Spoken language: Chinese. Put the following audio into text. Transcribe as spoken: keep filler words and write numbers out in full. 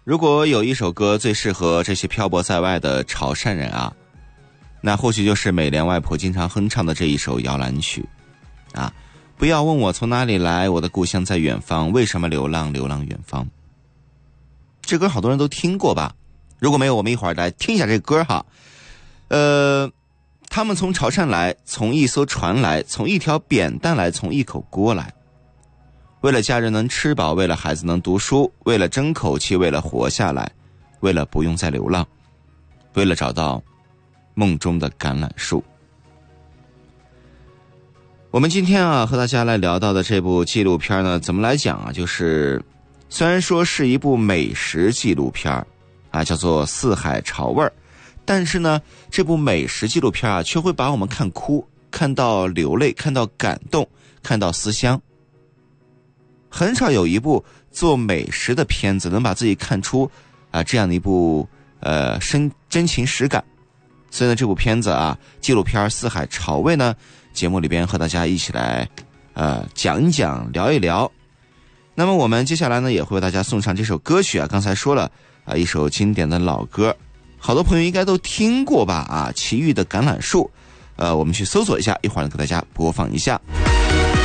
如果有一首歌最适合这些漂泊在外的潮汕人啊，那或许就是美莲外婆经常哼唱的这一首摇篮曲啊。不要问我从哪里来，我的故乡在远方，为什么流浪流浪远方。这歌好多人都听过吧？如果没有，我们一会儿来听一下这歌哈。呃，他们从潮汕来，从一艘船来，从一条扁担来，从一口锅来。为了家人能吃饱，为了孩子能读书，为了争口气，为了活下来，为了不用再流浪，为了找到梦中的橄榄树。我们今天啊和大家来聊到的这部纪录片呢，怎么来讲啊？就是虽然说是一部美食纪录片啊，叫做《四海潮味》，但是呢，这部美食纪录片啊，却会把我们看哭，看到流泪，看到感动，看到思乡。很少有一部做美食的片子能把自己看出啊这样的一部呃深真情实感。所以呢，这部片子啊，纪录片《四海潮味》呢，节目里边和大家一起来呃讲一讲，聊一聊。那么我们接下来呢，也会为大家送上这首歌曲啊，刚才说了啊，一首经典的老歌，好多朋友应该都听过吧啊，齐豫的《橄榄树》，呃，我们去搜索一下，一会儿呢给大家播放一下。